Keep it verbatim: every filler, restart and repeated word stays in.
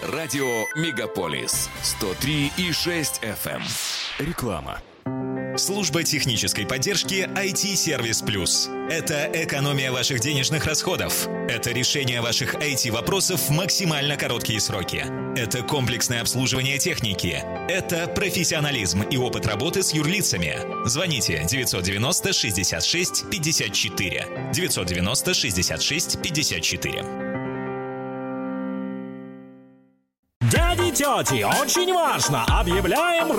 Радио Мегаполис сто три и шесть эф эм. Реклама. Служба технической поддержки ай ти-сервис плюс. Это экономия ваших денежных расходов. Это решение ваших ай ти-вопросов в максимально короткие сроки. Это комплексное обслуживание техники. Это профессионализм и опыт работы с юрлицами. Звоните девятьсот девяносто шестьдесят шесть пятьдесят четыре. девятьсот девяносто шестьдесят шесть пятьдесят четыре. Дяди, тети, очень важно! Объявляем